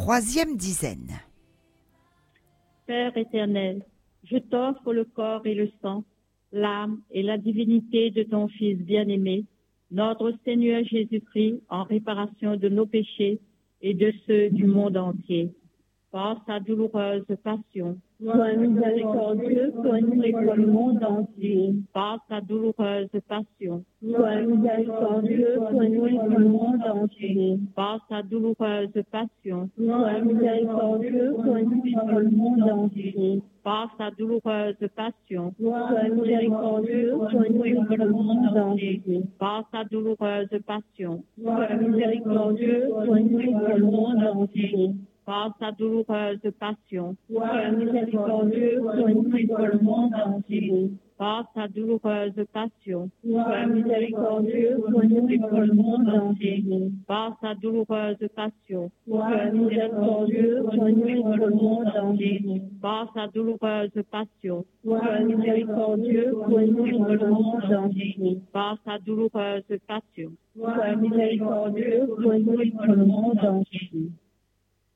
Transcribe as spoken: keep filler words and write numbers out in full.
troisième dizaine. Père éternel, je t'offre le corps et le sang, l'âme et la divinité de ton Fils bien-aimé, notre Seigneur Jésus-Christ, en réparation de nos péchés et de ceux du monde entier. Par sa douloureuse passion, sois miséricordieux pour nous et pour le monde entier. Par sa douloureuse passion, sois miséricordieux pour nous et pour le monde entier. Par sa douloureuse passion, sois miséricordieux pour nous et pour le monde entier. Par sa douloureuse passion, sois miséricordieux pour nous et pour le monde entier. Par sa douloureuse passion, sois miséricordieux pour nous et pour le monde entier. Par sa douloureuse passion, sois miséricordieux pour nous et pour le monde entier. Par sa douloureuse passion, sois miséricordieux pour nous et pour le monde entier. Par sa douloureuse passion, sois miséricordieux pour nous et pour le monde entier. Par sa douloureuse passion, sois miséricordieux pour nous et pour le monde entier. Par sa douloureuse passion, sois miséricordieux pour nous et pour le monde entier.